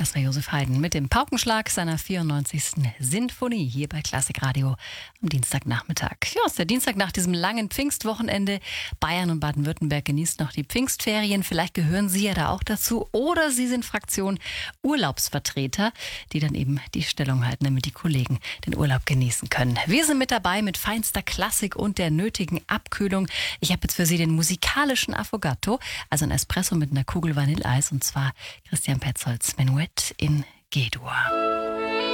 Das war Josef Haydn mit dem Paukenschlag seiner 94. Sinfonie hier bei Klassikradio am Dienstagnachmittag. Ja, ist der Dienstag nach diesem langen Pfingstwochenende. Bayern und Baden-Württemberg genießen noch die Pfingstferien. Vielleicht gehören Sie ja da auch dazu. Oder Sie sind Fraktion Urlaubsvertreter, die dann eben die Stellung halten, damit die Kollegen den Urlaub genießen können. Wir sind mit dabei mit feinster Klassik und der nötigen Abkühlung. Ich habe jetzt für Sie den musikalischen Affogato, also ein Espresso mit einer Kugel Vanilleeis, und zwar Christian Petzolds Menuett in G-Dur.